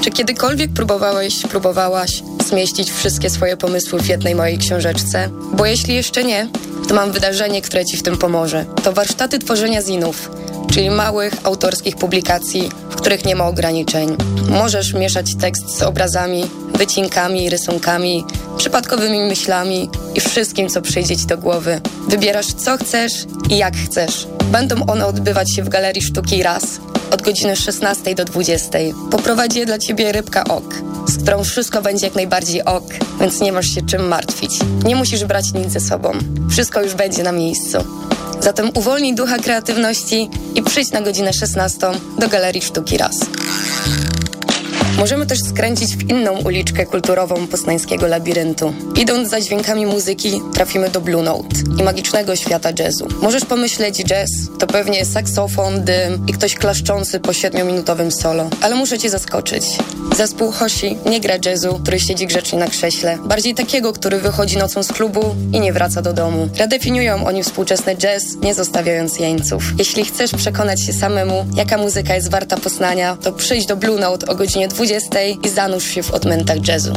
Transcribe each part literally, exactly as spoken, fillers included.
Czy kiedykolwiek próbowałeś, próbowałaś zmieścić wszystkie swoje pomysły w jednej mojej książeczce? Bo jeśli jeszcze nie, to mam wydarzenie, które Ci w tym pomoże. To warsztaty tworzenia zinów, czyli małych, autorskich publikacji, w których nie ma ograniczeń. Możesz mieszać tekst z obrazami, wycinkami, rysunkami, przypadkowymi myślami i wszystkim, co przyjdzie Ci do głowy. Wybierasz, co chcesz i jak chcesz. Będą one odbywać się w Galerii Sztuki Raz od godziny szesnastej do dwudziestej. Poprowadzi je dla Ciebie Rybka Ok, z którą wszystko będzie jak najbardziej ok, więc nie masz się czym martwić. Nie musisz brać nic ze sobą. Wszystko już będzie na miejscu. Zatem uwolnij ducha kreatywności i przyjdź na godzinę szesnastą do Galerii Sztuki Raz. Możemy też skręcić w inną uliczkę kulturową poznańskiego labiryntu. Idąc za dźwiękami muzyki, trafimy do Blue Note i magicznego świata jazzu. Możesz pomyśleć, jazz to pewnie saksofon, dym i ktoś klaszczący po siedmiominutowym solo. Ale muszę Cię zaskoczyć. Zespół Hoshi nie gra jazzu, który siedzi grzecznie na krześle. Bardziej takiego, który wychodzi nocą z klubu i nie wraca do domu. Redefiniują oni współczesny jazz, nie zostawiając jeńców. Jeśli chcesz przekonać się samemu, jaka muzyka jest warta poznania, to przyjdź do Blue Note o godzinie dwudziestej i zanurz się w odmętach jazzu.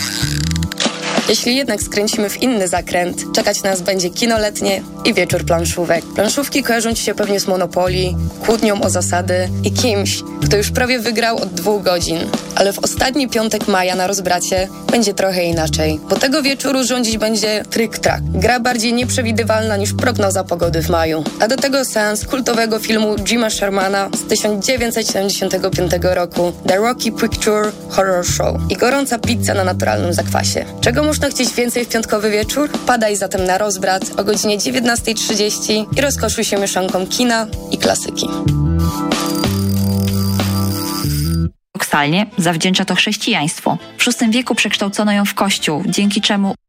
Jeśli jednak skręcimy w inny zakręt, czekać nas będzie kino letnie i wieczór planszówek. Planszówki kojarzą Ci się pewnie z Monopoly, kłótnią o zasady i kimś, kto już prawie wygrał od dwóch godzin. Ale w ostatni piątek maja na rozbracie będzie trochę inaczej, bo tego wieczoru rządzić będzie Trick-Track. Gra bardziej nieprzewidywalna niż prognoza pogody w maju. A do tego seans kultowego filmu Jima Shermana z tysiąc dziewięćset siedemdziesiątego piątego roku The Rocky Picture Horror Show i gorąca pizza na naturalnym zakwasie. Czego można chcieć więcej w piątkowy wieczór? Padaj zatem na rozbrat o godzinie dziewiętnastej trzydzieści i rozkoszuj się mieszanką kina i klasyki. Paradoksalnie zawdzięcza to chrześcijaństwu. W szóstym wieku przekształcono ją w kościół, dzięki czemu